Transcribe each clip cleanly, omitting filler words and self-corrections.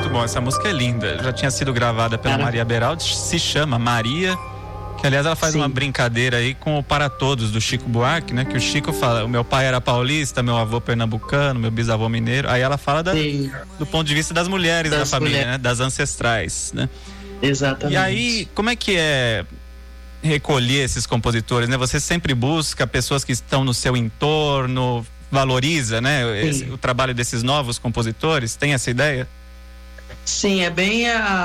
muito bom, essa música é linda. Já tinha sido gravada pela Maria Beraldi, se chama Maria, que aliás ela faz uma brincadeira aí com o Para Todos do Chico Buarque, né? Que o Chico fala, o meu pai era paulista, meu avô pernambucano, meu bisavô mineiro. Aí ela fala do ponto de vista das mulheres da família, né? Das ancestrais, né? Exatamente. E aí, como é que é recolher esses compositores, né? Você sempre busca pessoas que estão no seu entorno, valoriza, né? O trabalho desses novos compositores, tem essa ideia? Sim, é bem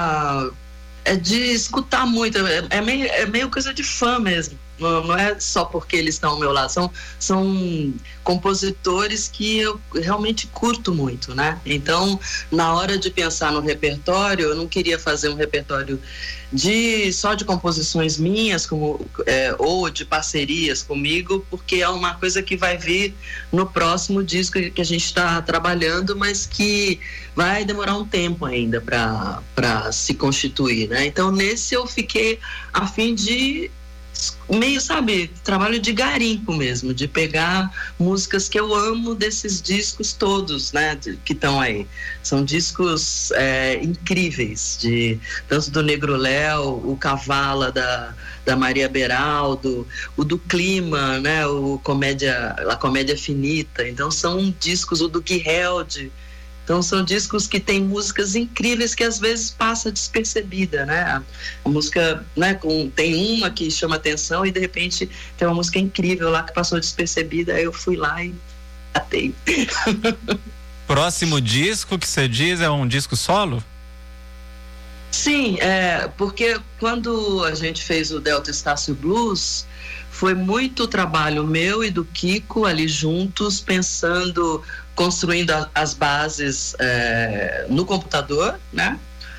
é de escutar muito, é meio coisa de fã mesmo. Não é só porque eles estão ao meu lado, são compositores que eu realmente curto muito, né? Então, na hora de pensar no repertório, eu não queria fazer um repertório só de composições minhas, ou de parcerias comigo, porque é uma coisa que vai vir no próximo disco que a gente está trabalhando, mas que vai demorar um tempo ainda para se constituir, né? Então, nesse eu fiquei a fim de meio, sabe, trabalho de garimpo mesmo, de pegar músicas que eu amo desses discos todos, né, que estão aí. São discos incríveis, tanto do Negro Léo, o Cavala da Maria Beraldo, o do Clima, né, a Comédia Finita. Então são discos, o do Guihelde. Então são discos que tem músicas incríveis que às vezes passa despercebida, né? A música, né, tem uma que chama atenção e de repente tem uma música incrível lá que passou despercebida, aí eu fui lá e atei. Próximo disco que você diz é um disco solo? Sim, porque quando a gente fez o Delta Estácio Blues, foi muito trabalho meu e do Kiko ali juntos, construindo as bases no computador, né?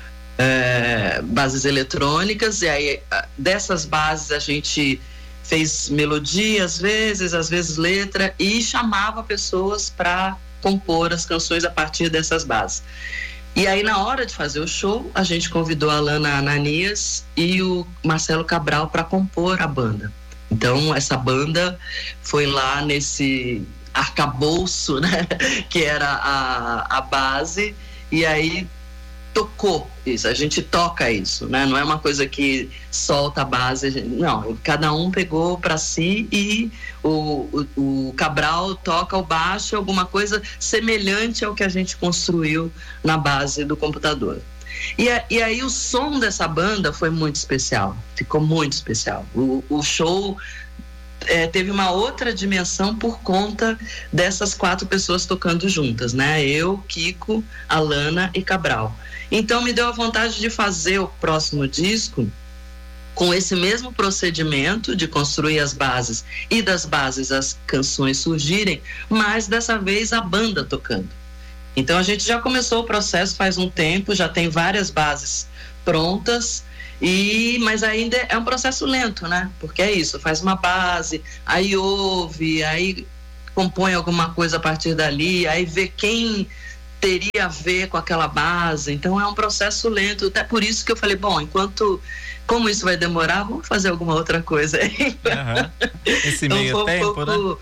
Bases eletrônicas, e aí dessas bases a gente fez melodia às vezes letra, e chamava pessoas para compor as canções a partir dessas bases. E aí na hora de fazer o show, a gente convidou a Lana Ananias e o Marcelo Cabral para compor a banda. Então essa banda foi lá nesse arcabouço, né, que era a base, e aí tocou isso, a gente toca isso, né, não é uma coisa que solta a base, não, cada um pegou para si, e o Cabral toca o baixo, alguma coisa semelhante ao que a gente construiu na base do computador. E aí o som dessa banda foi muito especial, ficou muito especial. O show teve uma outra dimensão por conta dessas 4 pessoas tocando juntas, né? Eu, Kiko, Alana e Cabral. Então me deu a vontade de fazer o próximo disco com esse mesmo procedimento de construir as bases e das bases as canções surgirem, mas dessa vez a banda tocando. Então a gente já começou o processo faz um tempo, já tem várias bases prontas, mas ainda é um processo lento, né? Porque é isso, faz uma base, aí ouve, aí compõe alguma coisa a partir dali, aí vê quem teria a ver com aquela base. Então é um processo lento, até por isso que eu falei, bom, como isso vai demorar, vamos fazer alguma outra coisa aí. Esse então, meio tempo, né?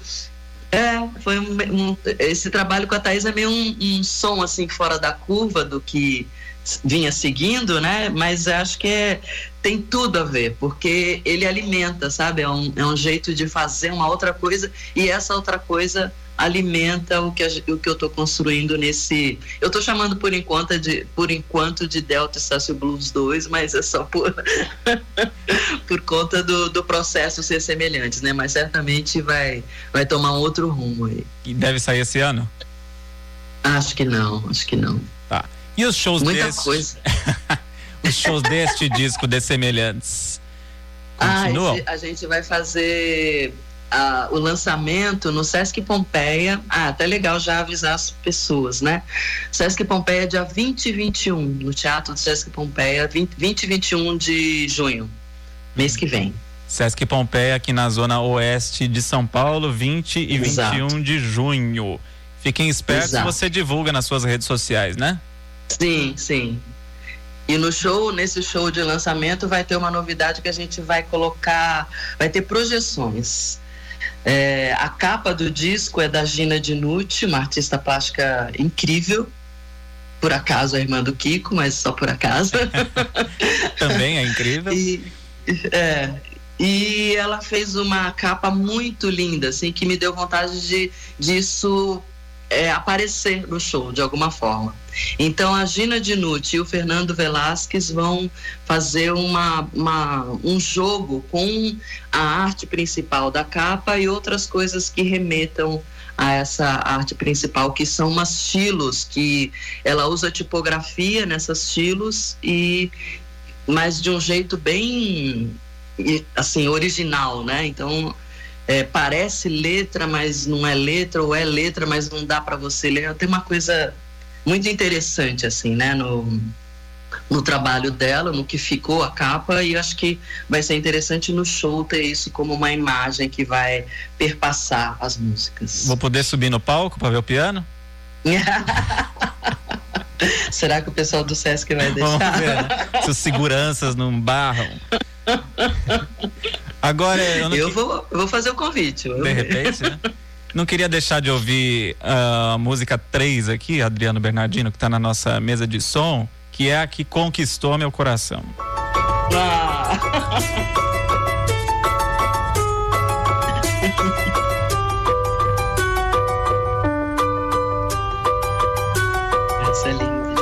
Esse trabalho com a Thaís é meio um som assim fora da curva do que vinha seguindo, né? Mas acho que tem tudo a ver, porque ele alimenta, sabe? É um jeito de fazer uma outra coisa, e essa outra coisa alimenta o que eu estou construindo nesse... Eu estou chamando por enquanto de Delta Estácio Blues 2, mas é só por conta do processo ser semelhante, né? Mas certamente vai tomar um outro rumo aí. E deve sair esse ano? Acho que não. Tá. E os shows coisa. Os shows deste disco de Semelhantes continuam? A gente vai fazer o lançamento no Sesc Pompeia. Até legal já avisar as pessoas, né? Sesc Pompeia dia 20 e 21, no Teatro do Sesc Pompeia, 20 e 21 de junho, mês que vem. Sesc Pompeia aqui na zona oeste de São Paulo, 20 e Exato. 21 de junho. Fiquem espertos, Exato. Você divulga nas suas redes sociais, né? Sim. E nesse show de lançamento vai ter uma novidade que a gente vai colocar, vai ter projeções. A capa do disco é da Gina Dinucci, uma artista plástica incrível, por acaso a irmã do Kiko, mas só por acaso. Também é incrível. E ela fez uma capa muito linda, assim, que me deu vontade disso aparecer no show de alguma forma. Então a Gina Dinucci e o Fernando Velasquez vão fazer um jogo com a arte principal da capa e outras coisas que remetam a essa arte principal, que são umas tilos, que ela usa tipografia nessas tilos, mas de um jeito bem assim, original, né? Então parece letra, mas não é letra, ou é letra, mas não dá para você ler. Tem uma coisa muito interessante, assim, né, no trabalho dela, no que ficou a capa, e acho que vai ser interessante no show ter isso como uma imagem que vai perpassar as músicas. Vou poder subir no palco para ver o piano? Será que o pessoal do Sesc vai deixar? Vamos ver, né? Se os seguranças não barram. Agora eu vou fazer o convite. De repente, né? Não queria deixar de ouvir a música 3 aqui, Adriano Bernardino, que está na nossa mesa de som, que é a que conquistou meu coração.